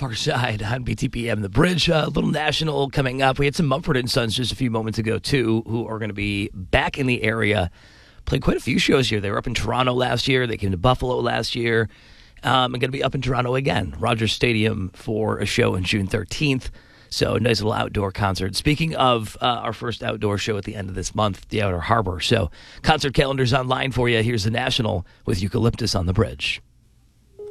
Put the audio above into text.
Far Side on BTPM. The Bridge, a little national coming up. We had some Mumford & Sons just a few moments ago, too, who are going to be back in the area. Played quite a few shows here. They were up in Toronto last year. They came to Buffalo last year. And going to be up in Toronto again. Rogers Stadium for a show on June 13th. So a nice little outdoor concert. Speaking of our first outdoor show at the end of this month, the Outer Harbor. So concert calendar's online for you. Here's the National with Eucalyptus on the Bridge.